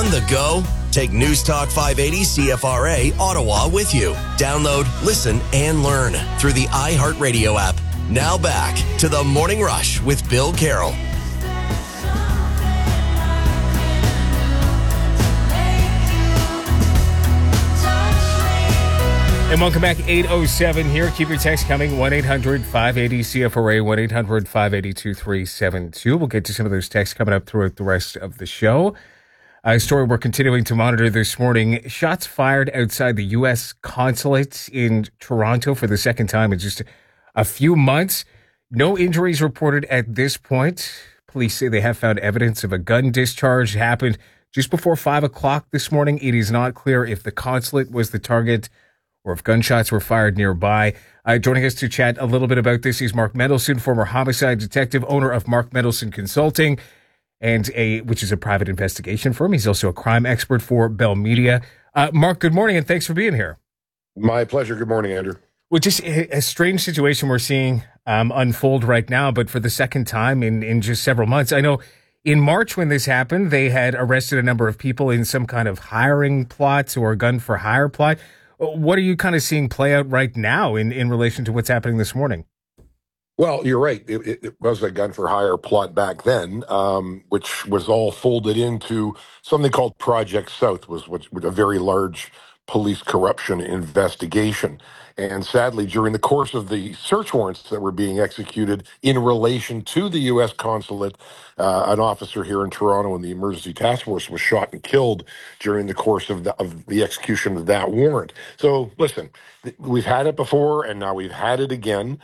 On the go? Take News Talk 580 CFRA Ottawa with you. Download, listen, and learn through the iHeartRadio app. Now back to the Morning Rush with Bill Carroll. And welcome back, 8:07 here. Keep your text coming, 1-800-580-CFRA, 1-800-582-2372. We'll get to some of those texts coming up throughout the rest of the show. A story we're continuing to monitor this morning. Shots fired outside the U.S. consulate in Toronto for the second time in just a few months. No injuries reported at this point. Police say they have found evidence of a gun discharge happened just before 5 o'clock this morning. It is not clear if the consulate was the target or if gunshots were fired nearby. Joining us to chat a little bit about this is Mark Mendelson, former homicide detective, owner of Mark Mendelson Consulting, which is a private investigation firm. He's also a crime expert for Bell Media. Mark, good morning, and thanks for being here. My pleasure. Good morning, Andrew. Well, just a strange situation we're seeing unfold right now, but for the second time in just several months. I know in March when this happened, they had arrested a number of people in some kind of hiring plots or gun for hire plot. What are you kind of seeing play out right now in relation to what's happening this morning? Well, you're right. It was a gun for hire plot back then, which was all folded into something called Project South, was a very large police corruption investigation. And sadly, during the course of the search warrants that were being executed in relation to the U.S. consulate, an officer here in Toronto in the emergency task force was shot and killed during the course of the execution of that warrant. So, listen, we've had it before, and now we've had it again.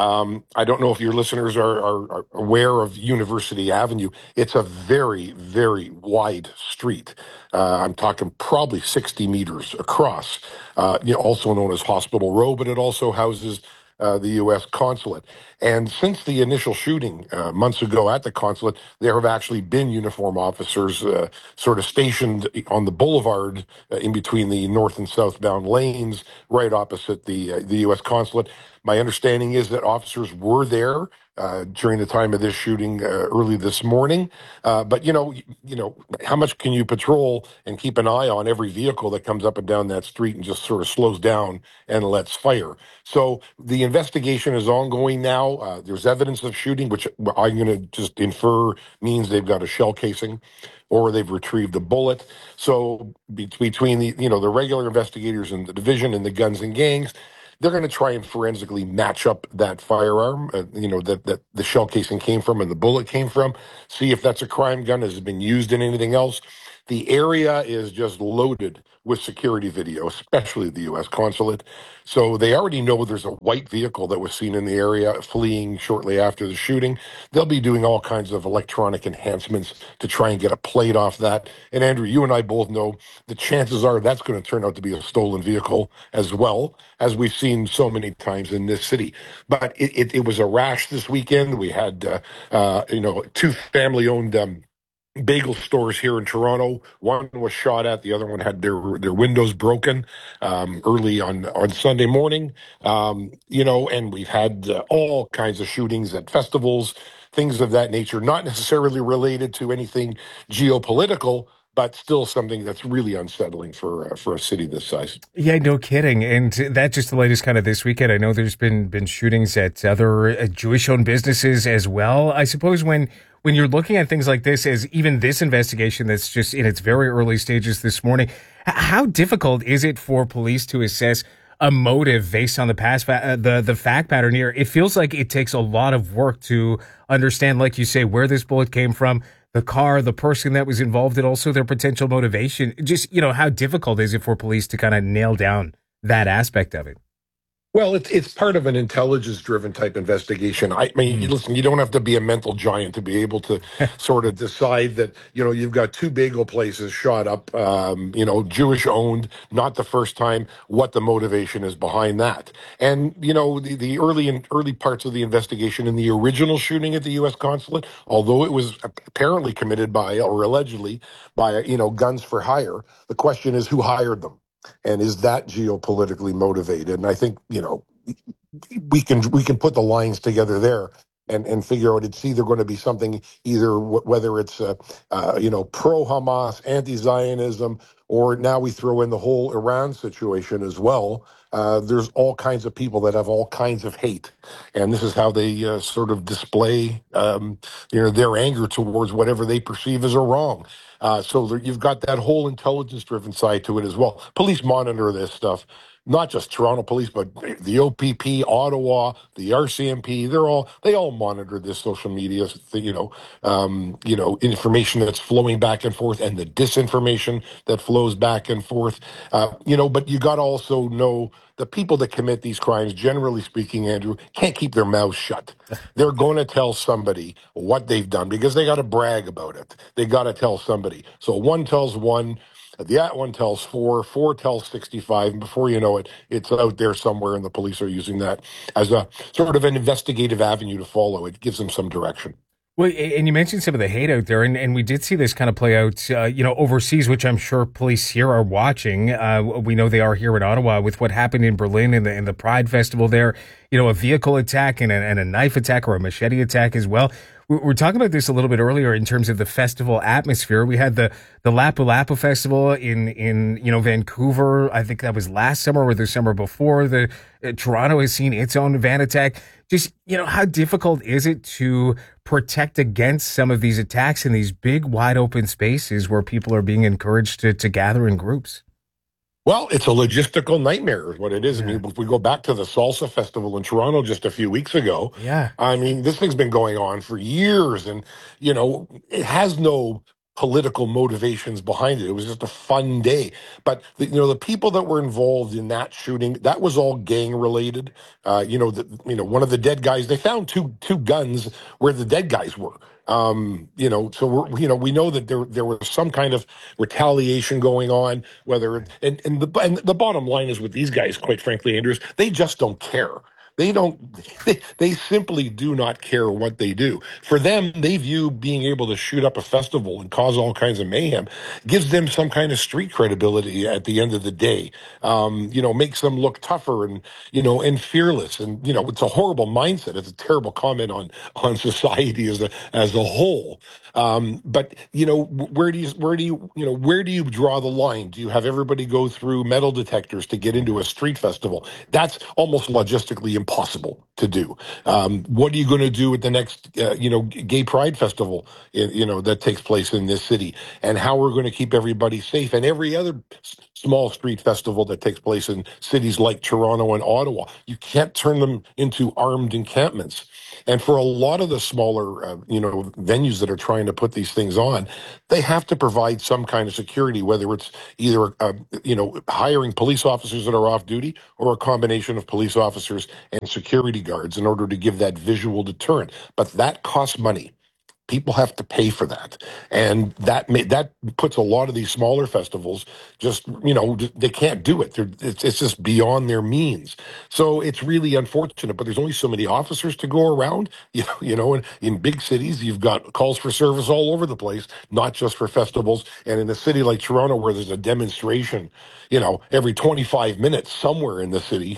I don't know if your listeners are aware of University Avenue. It's a very, very wide street. I'm talking probably 60 meters across, also known as Hospital Row, but it also houses the U.S. consulate. And since the initial shooting months ago at the consulate, there have actually been uniform officers sort of stationed on the boulevard in between the north and southbound lanes, right opposite the U.S. consulate. My understanding is that officers were there during the time of this shooting early this morning. But how much can you patrol and keep an eye on every vehicle that comes up and down that street and just sort of slows down and lets fire? So the investigation is ongoing now. There's evidence of shooting, which I'm going to just infer means they've got a shell casing or they've retrieved a bullet. So between the regular investigators in the division and the guns and gangs, they're going to try and forensically match up that firearm, that the shell casing came from and the bullet came from, see if that's a crime gun, has it been used in anything else. The area is just loaded with security video, especially the U.S. consulate. So they already know there's a white vehicle that was seen in the area fleeing shortly after the shooting. They'll be doing all kinds of electronic enhancements to try and get a plate off that. And Andrew, you and I both know the chances are that's going to turn out to be a stolen vehicle as well, as we've seen so many times in this city. But it was a rash this weekend. We had, two family-owned bagel stores here in Toronto. One was shot at, the other one had their windows broken early on Sunday morning. And we've had all kinds of shootings at festivals, things of that nature, not necessarily related to anything geopolitical, but still something that's really unsettling for a city this size. Yeah, no kidding. And that's just the latest kind of this weekend. I know there's been shootings at other Jewish-owned businesses as well. I suppose when you're looking at things like this, as even this investigation that's just in its very early stages this morning, how difficult is it for police to assess a motive based on the past, the fact pattern here? It feels like it takes a lot of work to understand, like you say, where this bullet came from, the car, the person that was involved, and also their potential motivation. Just, how difficult is it for police to kind of nail down that aspect of it? Well, it's part of an intelligence-driven type investigation. I mean, listen, you don't have to be a mental giant to be able to sort of decide that, you've got two bagel places shot up, Jewish-owned, not the first time, what the motivation is behind that. And, the early parts of the investigation in the original shooting at the U.S. consulate, although it was apparently committed by, or allegedly, by, guns for hire, the question is who hired them? And is that geopolitically motivated? And I think, we can put the lines together there. and figure out it's either going to be something either whether it's pro-Hamas, anti-Zionism, or now we throw in the whole Iran situation as well. There's all kinds of people that have all kinds of hate, and this is how they sort of display their anger towards whatever they perceive as a wrong. You've got that whole intelligence-driven side to it as well. Police monitor this stuff, not just Toronto Police, but the OPP, Ottawa, the RCMP. They all monitor this social media, information that's flowing back and forth, and the disinformation that flows back and forth. But you got to also know the people that commit these crimes, generally speaking, Andrew, can't keep their mouths shut. They're going to tell somebody what they've done because they got to brag about it. They got to tell somebody. So one tells one, that one tells four tells 65, and before you know it, it's out there somewhere, and the police are using that as a sort of an investigative avenue to follow. It gives them some direction. Well, and you mentioned some of the hate out there, and we did see this kind of play out, overseas, which I'm sure police here are watching. We know they are here in Ottawa with what happened in Berlin in the Pride Festival there. A vehicle attack and a knife attack or a machete attack as well. We're talking about this a little bit earlier in terms of the festival atmosphere. We had the Lapu Lapu Festival in Vancouver. I think that was last summer or the summer before. Toronto has seen its own van attack. Just, how difficult is it to protect against some of these attacks in these big, wide open spaces where people are being encouraged to gather in groups? Well, it's a logistical nightmare is what it is. Yeah. I mean, if we go back to the Salsa Festival in Toronto just a few weeks ago, this thing's been going on for years, and, it has no political motivations behind it. It was just a fun day. But, the people that were involved in that shooting, that was all gang related. One of the dead guys, they found two guns where the dead guys were. We know that there was some kind of retaliation going on, whether and the bottom line is with these guys, quite frankly, Andrews, they just don't care. They simply do not care what they do. For them, they view being able to shoot up a festival and cause all kinds of mayhem gives them some kind of street credibility at the end of the day. Makes them look tougher and fearless. And, it's a horrible mindset. It's a terrible comment on society as a whole. But where do you draw the line? Do you have everybody go through metal detectors to get into a street festival? That's almost logistically impossible to do. What are you going to do at the next, gay pride festival, that takes place in this city? And how we're going to keep everybody safe, and every other small street festival that takes place in cities like Toronto and Ottawa. You can't turn them into armed encampments. And for a lot of the smaller, venues that are trying to put these things on, they have to provide some kind of security, whether it's either, hiring police officers that are off duty or a combination of police officers and security guards in order to give that visual deterrent. But that costs money. People have to pay for that, and that puts a lot of these smaller festivals just they can't do it. It's just beyond their means. So it's really unfortunate. But there's only so many officers to go around. And in big cities, you've got calls for service all over the place, not just for festivals. And in a city like Toronto, where there's a demonstration, every 25 minutes somewhere in the city,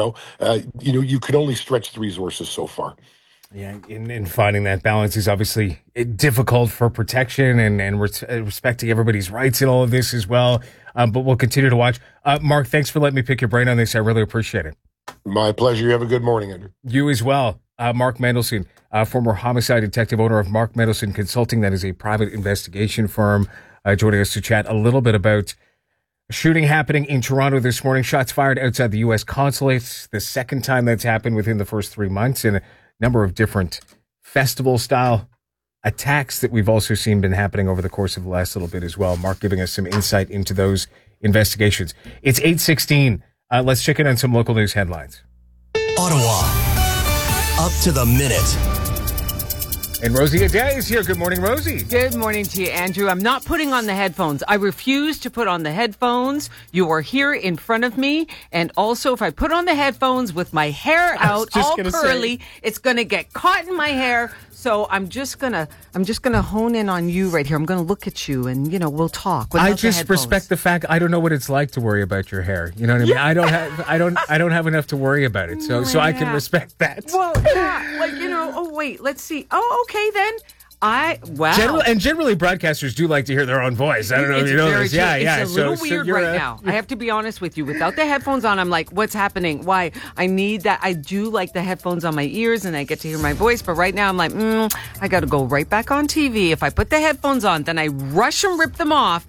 you can only stretch the resources so far. Yeah, in finding that balance is obviously difficult for protection and respecting everybody's rights in all of this as well. But we'll continue to watch. Mark, thanks for letting me pick your brain on this. I really appreciate it. My pleasure. You have a good morning, Andrew. You as well. Mark Mendelson, former homicide detective, owner of Mark Mendelson Consulting. That is a private investigation firm, joining us to chat a little bit about a shooting happening in Toronto this morning. Shots fired outside the U.S. consulate. The second time that's happened within the first 3 months, and number of different festival-style attacks that we've also seen been happening over the course of the last little bit as well. Mark giving us some insight into those investigations. It's 8:16. Let's check in on some local news headlines. Ottawa, up to the minute. And Rosie Adair is here. Good morning, Rosie. Good morning to you, Andrew. I'm not putting on the headphones. I refuse to put on the headphones. You are here in front of me. And also, if I put on the headphones with my hair out, all curly, it's going to get caught in my hair. So I'm just gonna hone in on you right here. I'm gonna look at you, and we'll talk. I just respect the fact I don't know what it's like to worry about your hair. You know what I mean? Yeah. I don't have enough to worry about it. So I can respect that. Well, yeah, oh wait, let's see. Oh, okay then. Generally, broadcasters do like to hear their own voice. I don't know if you know this. Yeah. It's a little weird right now. I have to be honest with you. Without the headphones on, I'm like, what's happening? Why? I need that. I do like the headphones on my ears, and I get to hear my voice. But right now, I'm like, I got to go right back on TV. If I put the headphones on, then I rush and rip them off.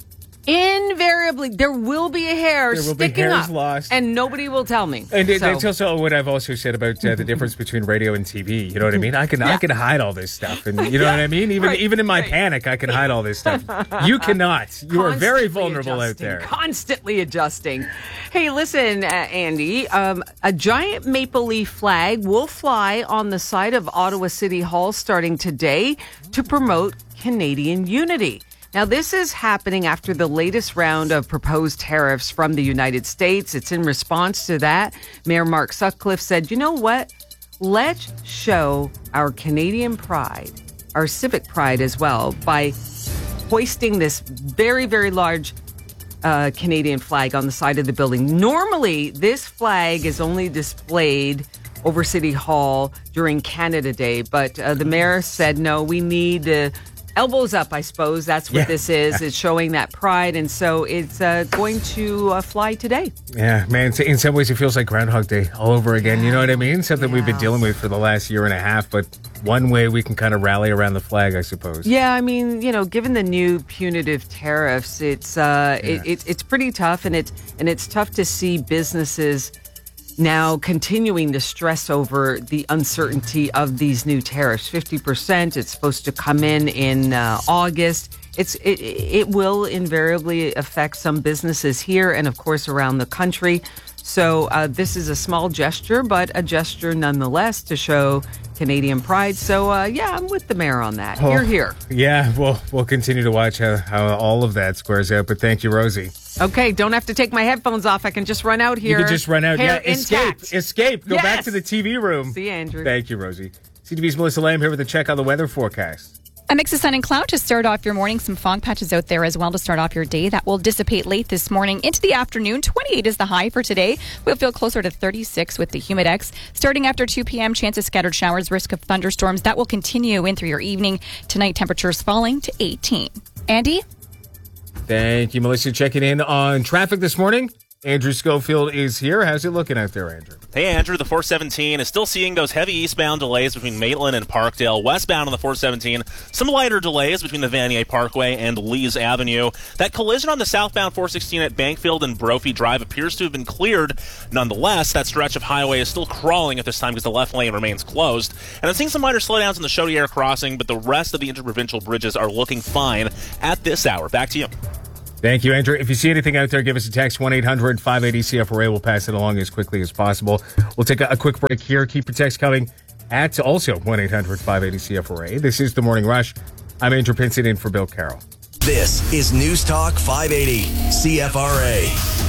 Invariably, there will be a hair sticking up, lost, and nobody will tell me. And it's also what I've also said about the difference between radio and TV. You know what I mean? I can hide all this stuff, and you know what I mean. Even in my panic, I can hide all this stuff. You cannot. You are very vulnerable out there. Constantly adjusting. Hey, listen, Andy. A giant maple leaf flag will fly on the side of Ottawa City Hall starting today to promote Canadian unity. Now, this is happening after the latest round of proposed tariffs from the United States. It's in response to that. Mayor Mark Sutcliffe said, you know what? Let's show our Canadian pride, our civic pride as well, by hoisting this very, very large Canadian flag on the side of the building. Normally, this flag is only displayed over City Hall during Canada Day, but the mayor said, no, we need elbows up, I suppose. That's what this is. It's showing that pride. And so it's going to fly today. Yeah, man. In some ways, it feels like Groundhog Day all over again. You know what I mean? Something we've been dealing with for the last year and a half. But one way we can kind of rally around the flag, I suppose. Yeah, I mean, given the new punitive tariffs, it's pretty tough. And it's tough to see businesses now continuing to stress over the uncertainty of these new tariffs. 50%, it's supposed to come in August. It will invariably affect some businesses here and, of course, around the country. So this is a small gesture, but a gesture nonetheless to show Canadian pride. So, I'm with the mayor on that. Here. Yeah, we'll continue to watch how all of that squares out. But thank you, Rosie. Okay, don't have to take my headphones off. I can just run out here. You can just run out. Hair Escape. Go back to the TV room. See you, Andrew. Thank you, Rosie. CTV's Melissa Lamb here with a check on the weather forecast. A mix of sun and cloud to start off your morning. Some fog patches out there as well to start off your day. That will dissipate late this morning into the afternoon. 28 is the high for today. We'll feel closer to 36 with the humidex. Starting after 2 p.m., chance of scattered showers, risk of thunderstorms. That will continue in through your evening. Tonight, temperatures falling to 18. Andy? Thank you, Melissa. Checking in on traffic this morning. Andrew Schofield is here. How's it looking out there, Andrew? Hey, Andrew. The 417 is still seeing those heavy eastbound delays between Maitland and Parkdale. Westbound on the 417, some lighter delays between the Vanier Parkway and Lees Avenue. That collision on the southbound 416 at Bankfield and Brophy Drive appears to have been cleared. Nonetheless, that stretch of highway is still crawling at this time because the left lane remains closed. And I'm seeing some minor slowdowns on the Chaudière crossing, but the rest of the interprovincial bridges are looking fine at this hour. Back to you. Thank you, Andrew. If you see anything out there, give us a text, 1-800-580-CFRA. We'll pass it along as quickly as possible. We'll take a quick break here. Keep your text coming at also 1-800-580-CFRA. This is The Morning Rush. I'm Andrew Pinson in for Bill Carroll. This is News Talk 580 CFRA.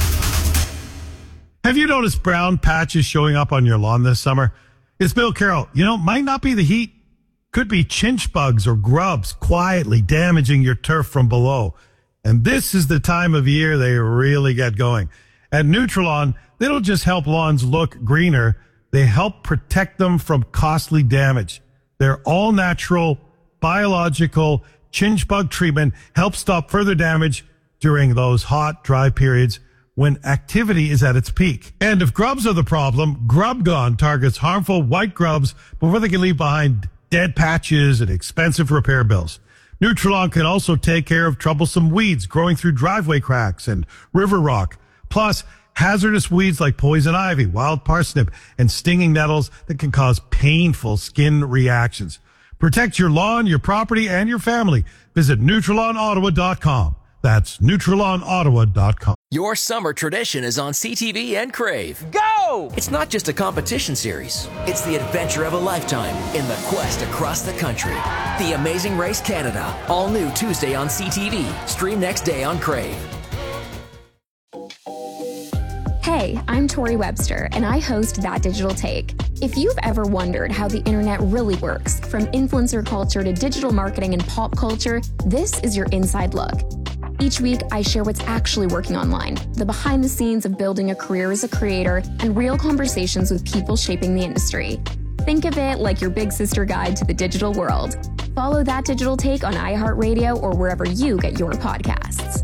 Have you noticed brown patches showing up on your lawn this summer? It's Bill Carroll. Might not be the heat. Could be chinch bugs or grubs quietly damaging your turf from below. And this is the time of year they really get going. At Nutrilon, they don't just help lawns look greener, they help protect them from costly damage. Their all-natural, biological chinch bug treatment helps stop further damage during those hot, dry periods when activity is at its peak. And if grubs are the problem, Grub Gone targets harmful white grubs before they can leave behind dead patches and expensive repair bills. Nutrilon can also take care of troublesome weeds growing through driveway cracks and river rock, plus hazardous weeds like poison ivy, wild parsnip, and stinging nettles that can cause painful skin reactions. Protect your lawn, your property, and your family. Visit NutrilonOttawa.com. That's NutrilonOttawa.com. Your summer tradition is on CTV and Crave. Go! It's not just a competition series. It's the adventure of a lifetime in the quest across the country. The Amazing Race Canada. All new Tuesday on CTV. Stream next day on Crave. Hey, I'm Tori Webster, and I host That Digital Take. If you've ever wondered how the internet really works, from influencer culture to digital marketing and pop culture, this is your inside look. Each week, I share what's actually working online, the behind the scenes of building a career as a creator, and real conversations with people shaping the industry. Think of it like your big sister guide to the digital world. Follow That Digital Take on iHeartRadio or wherever you get your podcasts.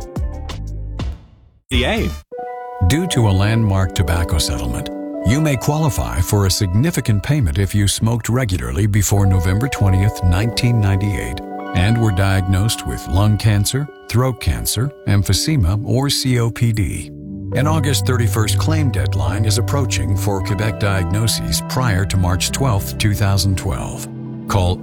Due to a landmark tobacco settlement, you may qualify for a significant payment if you smoked regularly before November 20th, 1998, and were diagnosed with lung cancer, throat cancer, emphysema, or COPD. An August 31st claim deadline is approaching for Quebec diagnoses prior to March 12, 2012. Call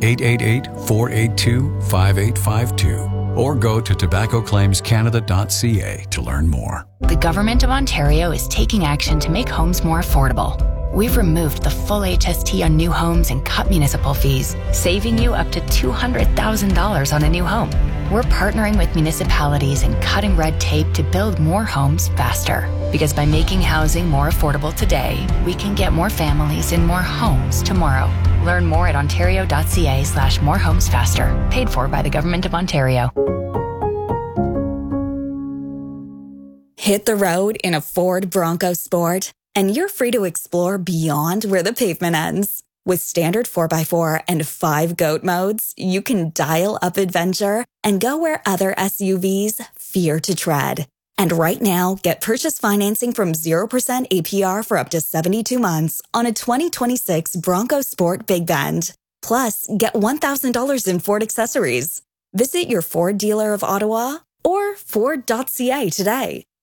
888-482-5852 or go to tobaccoclaimscanada.ca to learn more. The Government of Ontario is taking action to make homes more affordable. We've removed the full HST on new homes and cut municipal fees, saving you up to $200,000 on a new home. We're partnering with municipalities and cutting red tape to build more homes faster. Because by making housing more affordable today, we can get more families in more homes tomorrow. Learn more at ontario.ca/morehomesfaster. Paid for by the Government of Ontario. Hit the road in a Ford Bronco Sport, and you're free to explore beyond where the pavement ends. With standard 4x4 and 5 GOAT modes, you can dial up adventure and go where other SUVs fear to tread. And right now, get purchase financing from 0% APR for up to 72 months on a 2026 Bronco Sport Big Bend. Plus, get $1,000 in Ford accessories. Visit your Ford dealer of Ottawa or Ford.ca today.